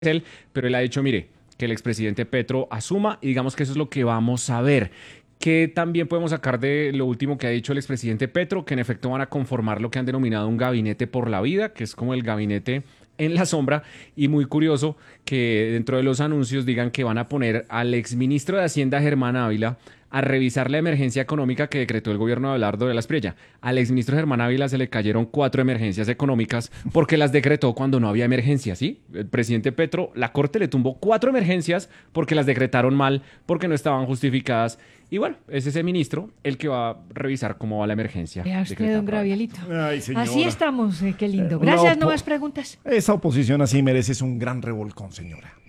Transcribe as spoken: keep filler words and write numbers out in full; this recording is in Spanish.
él, pero él ha dicho, mire, que el expresidente Petro asuma y digamos que eso es lo que vamos a ver. ¿Qué también podemos sacar de lo último que ha dicho el expresidente Petro? Que en efecto van a conformar lo que han denominado un gabinete por la vida, que es como el gabinete en la sombra, y muy curioso que dentro de los anuncios digan que van a poner al exministro de Hacienda Germán Ávila a revisar la emergencia económica que decretó el gobierno de Abelardo de la Espriella. Al exministro Germán Ávila se le cayeron cuatro emergencias económicas porque las decretó cuando no había emergencia, ¿sí? El presidente Petro, la Corte le tumbó cuatro emergencias porque las decretaron mal, porque no estaban justificadas. Y bueno, es ese ministro el que va a revisar cómo va la emergencia. Vea usted, don Gravielito. Ay, señora. Así estamos, eh, qué lindo. Eh, una Gracias, opo- no más preguntas. Esa oposición así merece un gran revolcón, señora.